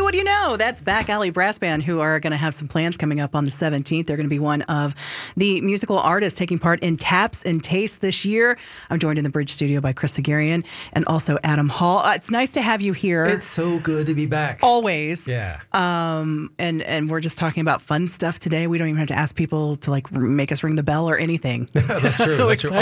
what do you know? That's Back Alley Brass Band, who are going to have some plans coming up on the 17th. They're going to be one of the musical artists taking part in Taps and Tastes this year. I'm joined in the Bridge Studio by Chris Sagarian and also Adam Hall. It's nice to have you here. It's so good to be back. Always. Yeah. And we're just talking about fun stuff today. We don't even have to ask people to make us ring the bell or anything. That's true. That's true.